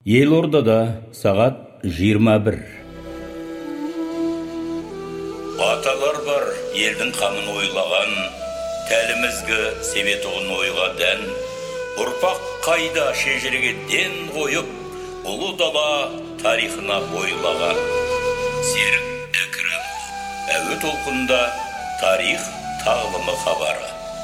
Елордада сағат 21. Аталар бар елдің қамын ойлаған, тәлімізгі себетұғын ойға дән, ұрпақ қайда шежіреге ден қойып, ұлы дала тарихына бойлаған. Серік Әкірім, әуе толқында тарих тағылымы хабары.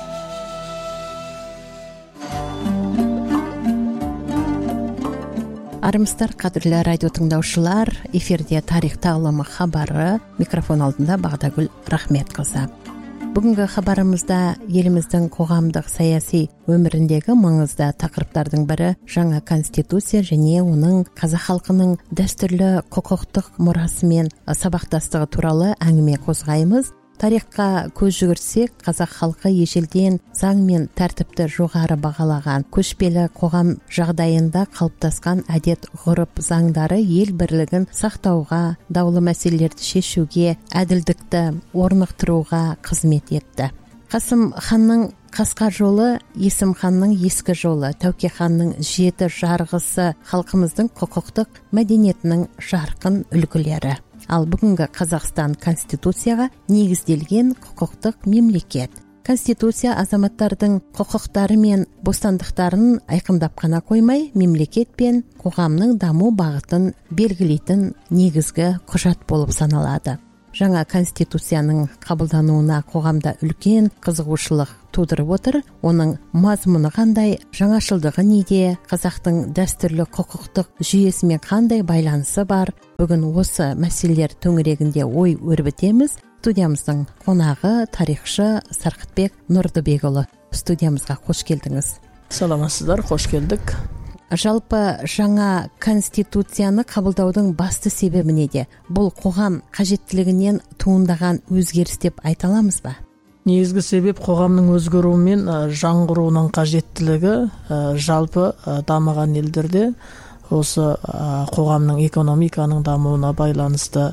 Армысыздар, қадірлі радио тыңдаушылар, эфирде тарих тағылымы хабары, микрофон алдында Бағдагүл Рахметқызы. Бүгінгі хабарымызда еліміздің қоғамдық саяси өміріндегі маңызды тақырыптардың бірі жаңа конституция және оның қазақ халқының дәстүрлі құқықтық мұрасы мен сабақтастығы туралы әңгіме қозғаймыз. Тарихқа көз жүгірсек, қазақ халқы ежелден заң мен тәртіпті жоғары бағалаған, көшпелі қоғам жағдайында қалыптасқан әдет ғұрып заңдары ел бірлігін сақтауға, даулы мәселелерді шешуге, әділдікті орнықтыруға қызмет етті. Қасым ханның қасқа жолы, Есім ханның ескі жолы, Тәуке ханның жеті жарғысы халқымыздың құқықтық мәдениетінің жарқын үлгілері. Ал бүгінгі Қазақстан конституцияға негізделген құқықтық мемлекет. Конституция азаматтардың құқықтары мен бостандықтарын айқындап қана қоймай, мемлекет пен қоғамның даму бағытын белгілейтін негізгі құжат болып саналады. Жаңа конституцияның қабылдануына қоғамда үлкен қызығушылық тудырып отыр. Оның мазмұны қандай, жаңашылдығы неде, қазақтың дәстүрлі құқықтық жүйесімен қандай байланысы бар? Бүгін осы мәселелер төңірегінде ой өрбітеміз. Студиямыздың қонағы тарихшы Сарқытбек Нұрдыбекұлы. Студиямызға қош келдіңіз. Саламатсыздар, қош келдік. Жалпы жаңа конституцияны қабылдаудың басты себебі неде? Бұл қоғам қажеттілігінен туындаған өзгеріс деп айта аламыз ба? Негізгі себеп қоғамның өзгеруі мен жаңғыруының қажеттілігі. Жалпы дамыған елдерде осы қоғамның экономиканың дамуына байланысты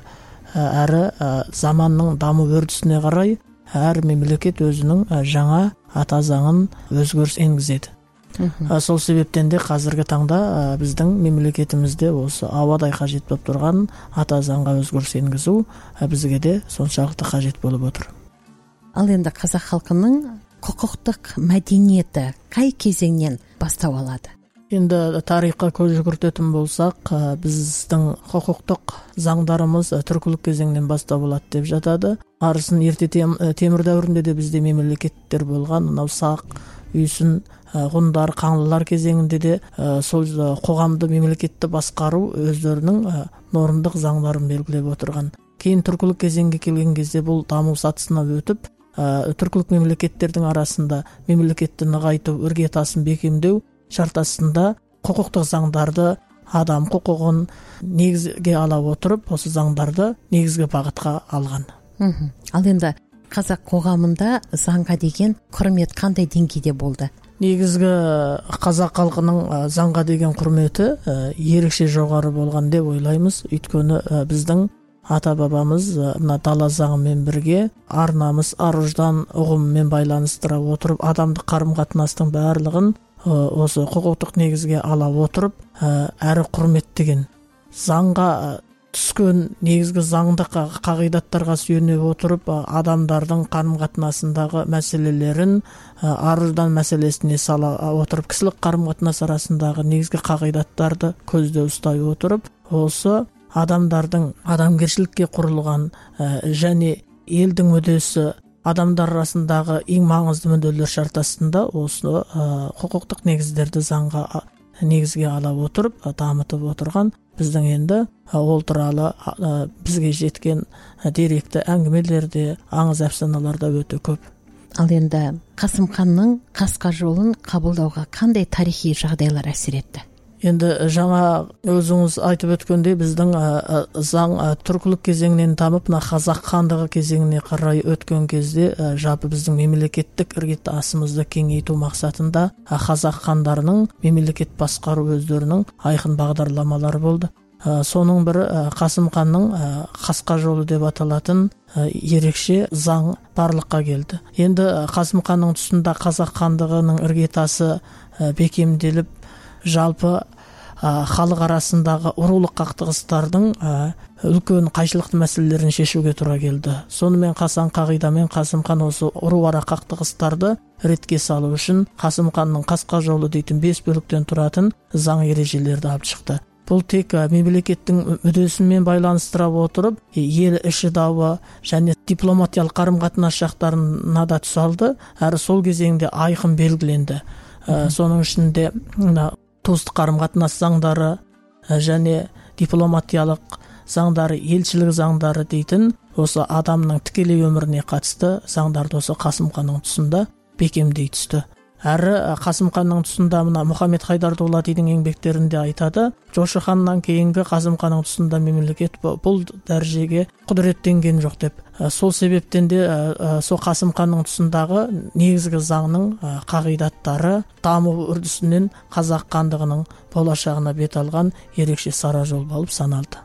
әрі заманның даму үрдісіне қарай әр мемлекет өзінің жаңа ата заңын өзгеріс енгізеді. Сол себептен де қазіргі таңда біздің мемлекетімізде осы ауадай қажет болып тұрған ата заңға өзгеріс енгізу бізге де соншалықты қажет болып отыр. Ал енді қазақ халқының құқықтық мәдениеті қай кезеңнен бастау алады? Енді тарихқа көз жүгіртетін болсақ, біздің құқықтық заңдарымыз түркілік кезеңнен бастау алады деп жатады. Арысын ерте темір дәуірінде де бізде мемлекеттер болған, мынау Сақ, Үйсін, ғұндар, қаңлылар кезеңінде де сол қоғамды, мемлекетті басқару өздерінің нормдық заңдарын белгілеп отырған. Кейін түркілік кезеңге келген кезде бұл даму сатысына өтіп, түркілік мемлекеттердің арасында мемлекетті нығайту, іргетасын бекемдеу шартасында құқықтық заңдарды, адам құқығын негізге ала отырып, осы заңдарды негізгі бағытқа алған. Ал енді қазақ қоғамында заңға деген құрмет қандай деңгейде болды? Негізгі қазақ халқының заңға деген құрметі ерекше жоғары болған деп ойлаймыз. Өйткені біздің ата-бабамыз мына дала заңымен бірге ар-намыс, ар-ұждан ұғымымен байланыстыра отырып, адамдық қарым-қатынастың барлығын осы құқықтық негізге ала отырып, әрі құрметтеген. Заңға түскен негізгі заңдық қағидаттарға сүйене отырып, адамдардың қарым-қатынасындағы мәселелерін ар-ұждан мәселесіне сала отырып, кісілік қарым-қатынас арасындағы негізгі қағидаттарды көзде ұстай отырып, осы адамдардың адамгершілікке құрылған және елдің мүддесі адамдар арасындағы ең маңызды мүдделер шартасында осы құқықтық негіздерді заңға негізге ала отырып, дамытып отырған. Біздің енді ол туралы бізге жеткен деректі әңгімелерде, аңыз әфсаналарда өте көп. Ал енді Қасым ханның қасқа жолын қабылдауға қандай тарихи жағдайлар әсер етті? Енді жаңа өзіңіз айтып өткендей, біздің заң түркілік кезеңнен дамып, қазақ хандығы кезеңіне қарай өткен кезде жалпы біздің мемлекеттік іргетасымызды кеңейту мақсатында қазақ хандарының мемлекет басқару өздерінің айқын бағдарламалары болды. Соның бірі Қасым ханның қасқа жолы деп аталатын ерекше заң барлыққа келді. Енді Қасым ханның тұсында қазақ хандығының іргетасы бекемделіп, жалпы халық арасындағы ұрулық қақтығыстардың үлкен қайшылықты мәселелерін шешуге тура келді. Сонымен Хасан Қағида мен Қасым хан осы ұру ара қақтығыстарды ретке салу үшін Қасым ханның қасқа жолы дейтін 5 бөліктен тұратын заң ережелерді алып шықты. Бұл тек мемлекеттің мүддесімен байланыстыра отырып, ел іші дауы және дипломатиялық қарым-қатынас жақтарына да түсалды, әрі сол кезеңде айқын белгіленді. Соның ішінде туыстық қарым-қатынас заңдары және дипломатиялық заңдары, елшілік заңдары дейтін осы адамның тікелей өміріне қатысты заңдарды осы Қасым ханның тұсында бекемдей түсті. Әрі Қасым ханның тұсында мына Мұхаммед Хайдар Дулатидің еңбектерінде айтады, Жошы ханнан кейінгі Қасым ханның тұсында мемлекет бұл дәрежеге құдіреттенген жоқ деп. Сол себептен де сол Қасым ханның тұсындағы негізгі заңның қағидаттары даму үрдісінен қазақ хандығының болашағына бет алған ерекше сара жол болып саналды.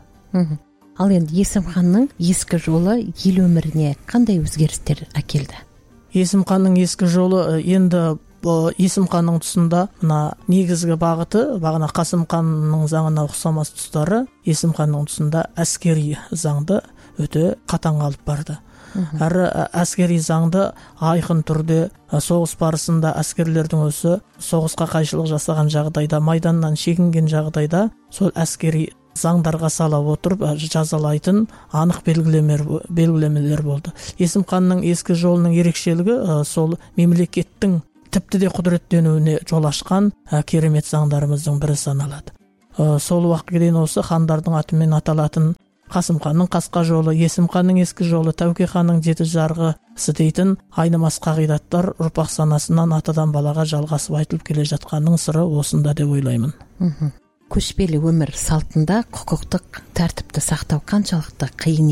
Ал енді Есім ханның ескі жолы ел өміріне қандай өзгерістер әкелді? Есім ханның ескі жолы енді Есім ханның тұсында мына негізгі бағыты, бағана Қасым ханның заңына ұқсамас тұстары, Есім ханның тұсында әскери заңды өте қатаң алып барды. Әрі әскери заңды айқын түрде соғыс барысында әскерлердің өзі соғысқа қайшылық жасаған жағдайда, майданнан шегінген жағдайда сол әскери заңдарға сала отырып жазалайтын анық белгілемелер болды. Есім ханның ескі жолының ерекшелігі сол мемлекеттің тіпті де құдіреттенуіне жол ашқан керемет заңдарымыздың бірі саналады. Сол уақытқа дейін осы хандардың атымен аталатын Қасым ханның қасқа жолы, Есім ханның ескі жолы, Тәуке ханның 7 жарғысы дейтін айнымас қағидаттар ұрпақ санасынан атадан балаға жалғасып айтылып келе жатқанның сыры осында деп ойлаймын. Көшпелі өмір салтында құқықтық тәртіпті сақтау қаншалықты қиын